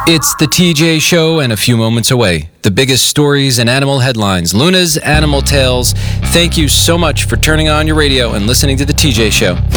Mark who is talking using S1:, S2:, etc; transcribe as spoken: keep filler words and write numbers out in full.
S1: It's the T J Show, and a few moments away, the biggest stories and animal headlines, Luna's Animal Tales. Thank you so much for turning on your radio and listening to the T J Show.